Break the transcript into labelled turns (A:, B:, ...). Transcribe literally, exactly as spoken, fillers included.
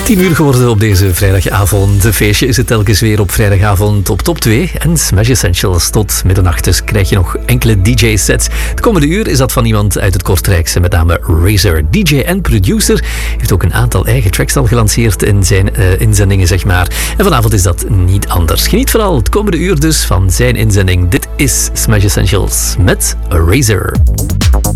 A: tien uur geworden op deze vrijdagavond. Een feestje is het telkens weer op vrijdagavond op Top twee. En Smash Essentials tot middernacht. Dus krijg je nog enkele D J-sets. De komende uur is dat van iemand uit het Kortrijkse, met name Razor. D J en producer. Heeft ook een aantal eigen tracks al gelanceerd in zijn uh, inzendingen, zeg maar. En vanavond is dat niet anders. Geniet vooral het komende uur dus van zijn inzending. Dit is Smash Essentials met Razor.